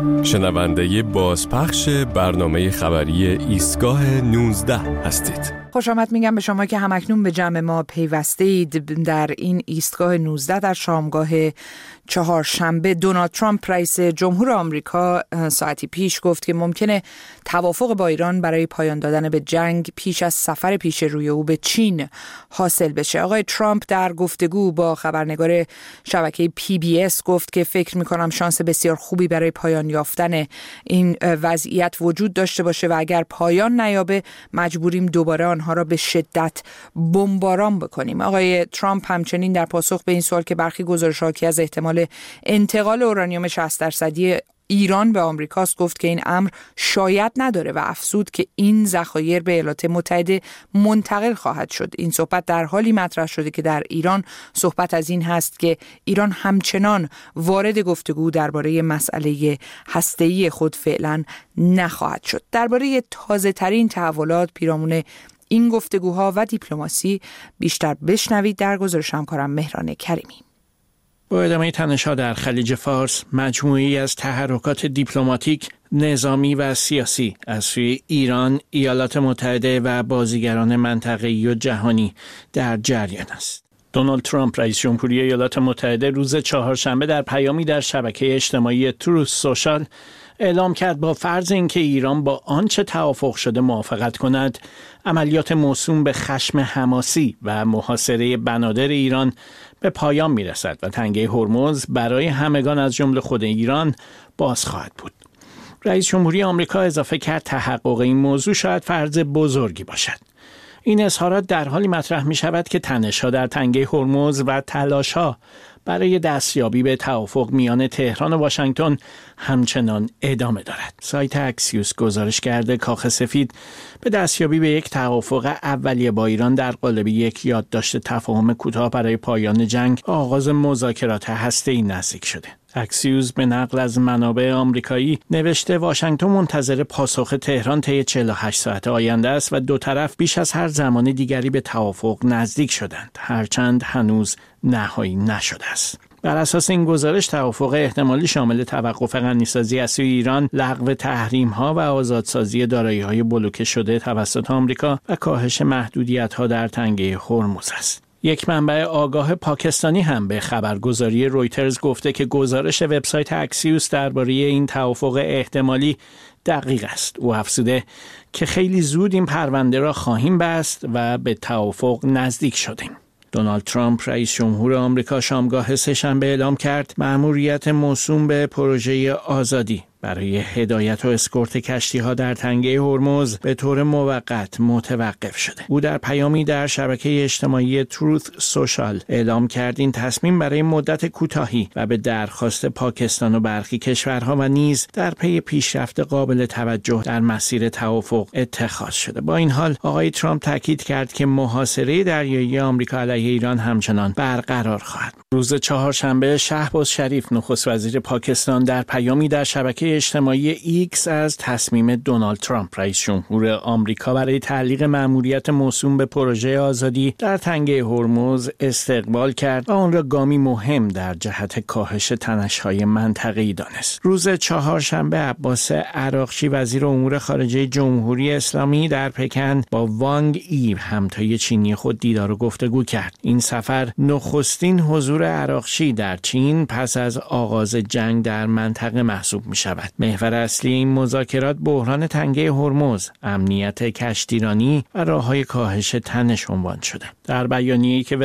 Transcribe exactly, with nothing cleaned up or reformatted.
شنونده بازپخش برنامه خبری ایستگاه نوزده هستید. خوش آمد میگم به شما که همکنون به جمع ما پیوسته اید. در این ایستگاه نوزده در شامگاه چهارشنبه دونالد ترامپ رئیس جمهور آمریکا ساعتی پیش گفت که ممکنه توافق با ایران برای پایان دادن به جنگ پیش از سفر پیش روی او به چین حاصل بشه. آقای ترامپ در گفتگو با خبرنگار شبکه پی بی اس گفت که فکر میکنم شانس بسیار خوبی برای پایان یافتن این وضعیت وجود داشته باشه و اگر پایان نیابه مجبوریم دوباره آنها را به شدت بمباران بکنیم. آقای ترامپ همچنین در پاسخ به این سوال که برخی گزارش‌ها حاکی از احتمال انتقال اورانیوم شصت درصدی ایران به آمریکاست گفت که این امر شاید نداره و افزود که این ذخایر به ایالات متحده منتقل خواهد شد. این صحبت در حالی مطرح شده که در ایران صحبت از این هست که ایران همچنان وارد گفتگو درباره مسئله هسته‌ای خود فعلا نخواهد شد. درباره تازه‌ترین تحولات پیرامون این گفتگوها و دیپلماسی بیشتر بشنوید در گزارش همکارم مهران کریمی. با ادامه تنش‌ها در خلیج فارس، مجموعه‌ای از تحرکات دیپلماتیک، نظامی و سیاسی از سوی ایران، ایالات متحده و بازیگران منطقه‌ای و جهانی در جریان است. دونالد ترامپ رئیس جمهوری ایالات متحده روز چهارشنبه در پیامی در شبکه اجتماعی تروث سوشال اعلام کرد با فرض اینکه ایران با آنچه توافق شده موافقت کند، عملیات موسوم به خشم حماسی و محاصره بنادر ایران به پایان میرسد و تنگه هرمز برای همگان از جمله خود ایران باز خواهد بود. رئیس جمهوری آمریکا اضافه کرد تحقق این موضوع شاید فرض بزرگی باشد. این اظهارات در حالی مطرح می شود که تنش‌ها در تنگه هرمز و تلاش‌ها برای دستیابی به توافق میان تهران و واشنگتن همچنان ادامه دارد. سایت اکسیوس گزارش کرده کاخ سفید به دستیابی به یک توافق اولیه با ایران در قالب یک یادداشت تفاهم کوتاه برای پایان جنگ و آغاز مذاکرات هسته‌ای نزدیک شده. اکسیوس به نقل از منابع آمریکایی نوشته واشنگتن منتظر پاسخ تهران طی چهل و هشت ساعت آینده است و دو طرف بیش از هر زمان دیگری به توافق نزدیک شدند، هرچند هنوز نهایی نشده است. بر اساس این گزارش توافق احتمالی شامل توقف غنیسازی از سوی ایران، لغو تحریم‌ها و آزادسازی دارایی‌های بلوکه شده توسط آمریکا و کاهش محدودیت‌ها در تنگه هرمز است. یک منبع آگاه پاکستانی هم به خبرگزاری رویترز گفته که گزارش وبسایت اکسیوس درباره این توافق احتمالی دقیق است. او افزوده که خیلی زود این پرونده را خواهیم بست و به توافق نزدیک شدیم. دونالد ترامپ رئیس جمهور آمریکا شامگاه سه‌شنبه اعلام کرد مأموریت موسوم به پروژه آزادی برای هدایت و اسکورت کشتی‌ها در تنگه هرمز به طور موقت متوقف شده. او در پیامی در شبکه اجتماعی تروث سوشال اعلام کرد این تصمیم برای مدت کوتاهی و به درخواست پاکستان و برخی کشورها و نیز در پی پیشرفت قابل توجه در مسیر توافق اتخاذ شده. با این حال آقای ترامپ تاکید کرد که محاصره دریایی آمریکا علیه ایران همچنان برقرار خواهد. روز چهارشنبه شهباز شریف نخست وزیر پاکستان در پیامی در شبکه اجتماعی ایکس از تصمیم دونالد ترامپ رئیس جمهور آمریکا برای تعلیق مأموریت موسوم به پروژه آزادی در تنگه هرمز استقبال کرد و آن را گامی مهم در جهت کاهش تنش‌های منطقه‌ای دانست. روز چهارشنبه عباس عراقچی وزیر امور خارجه جمهوری اسلامی در پکن با وانگ ای همتای چینی خود دیدار و گفتگو کرد. این سفر نخستین حضور عراقچی در چین پس از آغاز جنگ در منطقه محسوب می شود. محور اصلی این مذاکرات بحران تنگه هرمز، امنیت کشتیرانی و راه‌های کاهش تنش عنوان شده. در بیانیه‌ای که